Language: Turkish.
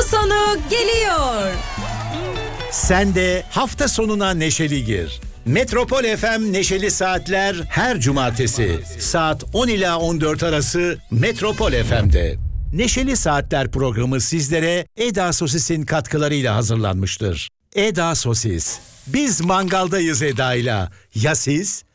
sonu geliyor. Sen de hafta sonuna neşeli gir. Metropol FM Neşeli Saatler her cumartesi saat 10 ila 14 arası Metropol FM'de. Neşeli Saatler programı sizlere Eda Sosis'in katkılarıyla hazırlanmıştır. Eda Sosis. Biz mangaldayız Eda'yla. Ya siz?